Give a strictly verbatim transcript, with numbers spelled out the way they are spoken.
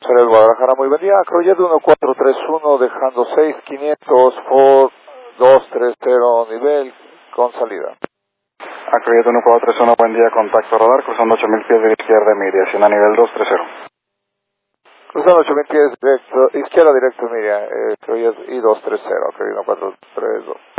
El Guadalajara, muy buen día. Acrojet uno cuatro tres uno, dejando seis quinientos, Ford dos tres cero, nivel con salida. Acrojet uno cuatro tres uno, buen día, contacto radar, cruzando ocho mil pies de izquierda, mediación a nivel dos tres cero. Cruzando ocho mil pies, directo, izquierda directo, Miriam, eh, Acrojet I dos tres cero, Acrojet uno cuatro tres dos.